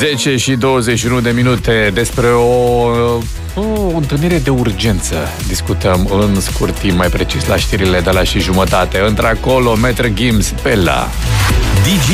10 și 21 de minute despre o întâlnire de urgență. Discutăm în scurt timp, mai precis la știrile de la și jumătate. Într-acolo, Metro Gims, Bella.